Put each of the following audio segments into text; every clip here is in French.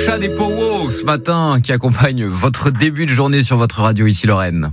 chat des Powwow ce matin qui accompagne votre début de journée sur votre radio ici Lorraine.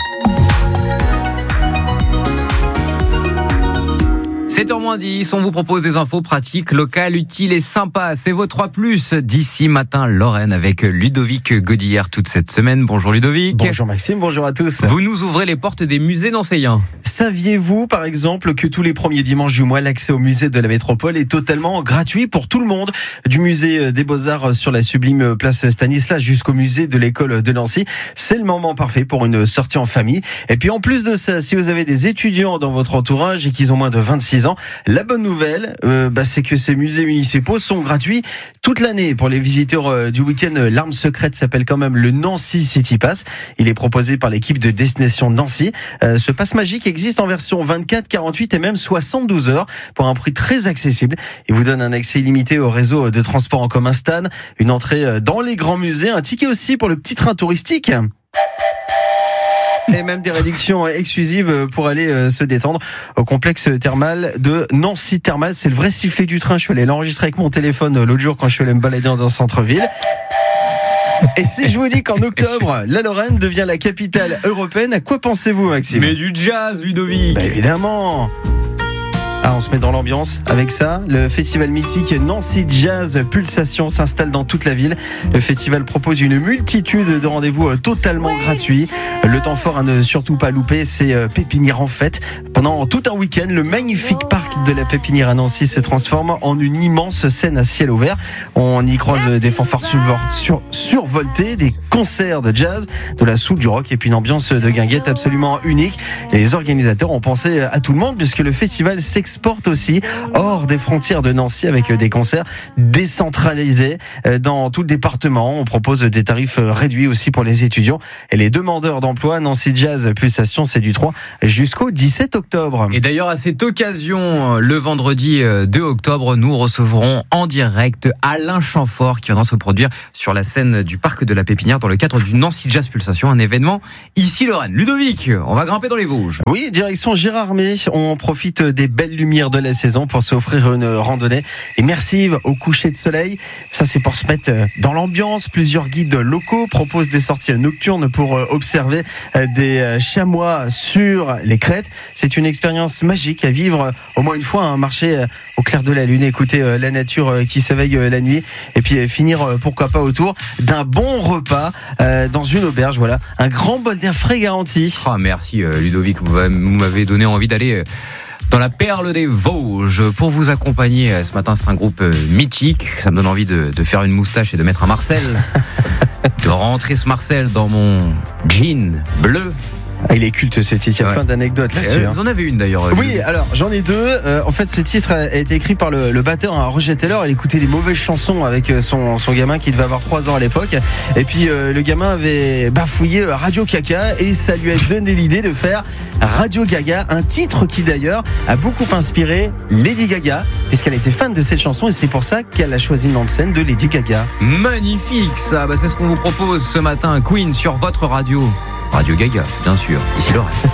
7h-10, on vous propose des infos pratiques, locales, utiles et sympas. C'est vos 3+, d'ici matin Lorraine avec Ludovic Godillère toute cette semaine. Bonjour Ludovic. Bonjour Maxime, bonjour à tous. Vous nous ouvrez les portes des musées nancéens. Saviez-vous par exemple que tous les premiers dimanches du mois, l'accès au musée de la métropole est totalement gratuit pour tout le monde, du musée des Beaux-Arts sur la sublime place Stanislas jusqu'au musée de l'école de Nancy. C'est le moment parfait pour une sortie en famille. Et puis en plus de ça, si vous avez des étudiants dans votre entourage et qu'ils ont moins de 26 ans, la bonne nouvelle, c'est que ces musées municipaux sont gratuits toute l'année. Pour les visiteurs du week-end, l'arme secrète s'appelle quand même le Nancy City Pass. Il est proposé par l'équipe de Destination Nancy. Ce pass magique existe en version 24, 48 et même 72 heures pour un prix très accessible. Il vous donne un accès illimité au réseau de transport en commun Stan, une entrée dans les grands musées, un ticket aussi pour le petit train touristique. Et même des réductions exclusives pour aller se détendre au complexe thermal de Nancy Thermal. C'est le vrai sifflet du train. Je suis allé l'enregistrer avec mon téléphone l'autre jour quand je suis allé me balader dans le centre-ville. Et si je vous dis qu'en octobre, la Lorraine devient la capitale européenne, à quoi pensez-vous, Maxime ? Mais du jazz, Ludovic. Évidemment. Ah, on se met dans l'ambiance avec ça. Le festival mythique Nancy Jazz Pulsation s'installe dans toute la ville. Le festival propose une multitude de rendez-vous totalement gratuits. Le temps fort à ne surtout pas louper, c'est Pépinière en fête. Pendant tout un week-end, le magnifique parc de la Pépinière à Nancy se transforme en une immense scène à ciel ouvert. On y croise des fanfares survoltées, des concerts de jazz, de la soul, du rock et puis une ambiance de guinguette absolument unique. Les organisateurs ont pensé à tout le monde puisque le festival s'exporte aussi hors des frontières de Nancy avec des concerts décentralisés dans tout le département. On propose des tarifs réduits aussi pour les étudiants et les demandeurs d'emploi. Nancy Jazz Pulsation, c'est du 3 jusqu'au 17 octobre. Et d'ailleurs, à cette occasion, le vendredi 2 octobre, nous recevrons en direct Alain Chamfort qui viendra se produire sur la scène du parc de la Pépinière dans le cadre du Nancy Jazz Pulsation, un événement ici Lorraine. Ludovic, on va grimper dans les Vosges. Oui, direction Gérardmer. On profite des belles lumière de la saison pour s'offrir une randonnée immersive au coucher de soleil. Ça, c'est pour se mettre dans l'ambiance. Plusieurs guides locaux proposent des sorties nocturnes pour observer des chamois sur les crêtes. C'est une expérience magique à vivre au moins une fois, un marché au clair de la lune, écouter la nature qui s'éveille la nuit et puis finir pourquoi pas autour d'un bon repas dans une auberge. Voilà, un grand bol d'air frais garanti. Ah, merci Ludovic, vous m'avez donné envie d'aller dans la perle des Vosges pour vous accompagner ce matin. C'est un groupe mythique. Ça me donne envie de faire une moustache et de mettre un Marcel, de rentrer ce Marcel dans mon jean bleu. Ah, il est culte ce titre, il y a plein d'anecdotes là-dessus. Vous en avez une d'ailleurs. Oui, alors j'en ai deux. En fait, ce titre a été écrit par le batteur Roger Taylor. Il écoutait des mauvaises chansons avec son gamin qui devait avoir 3 ans à l'époque. Et puis le gamin avait bafouillé Radio Gaga et ça lui a donné l'idée de faire Radio Gaga, un titre qui d'ailleurs a beaucoup inspiré Lady Gaga puisqu'elle était fan de cette chanson et c'est pour ça qu'elle a choisi le nom de scène de Lady Gaga. Magnifique ça, c'est ce qu'on vous propose ce matin. Queen sur votre radio. Radio Gaga, bien sûr, ici Lorraine.